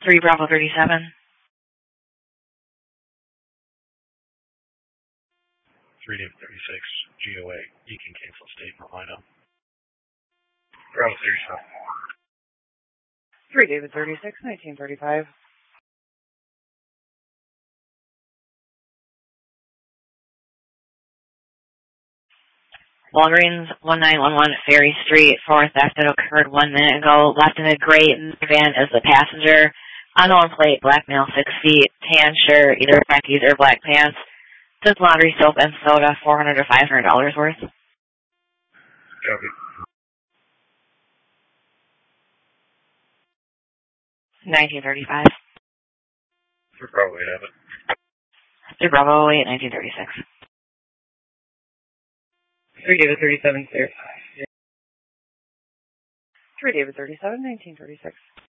3 Bravo 37. 3 David 36, GOA. You can cancel statement lineup. Bravo 37. 3 David 36, 1935. Walgreens 1911 Ferry Street, for theft that occurred 1 minute ago. Left in a gray minivan as the passenger. Unknown plate, black male, 6 feet, tan shirt, either khakis or black pants. Does laundry, soap, and soda, $400 to $500 worth. Copy. 1935. For Bravo 8, have it. 3 Bravo 8, 1936. 3 David 37, clear. 3 David 37, 1936.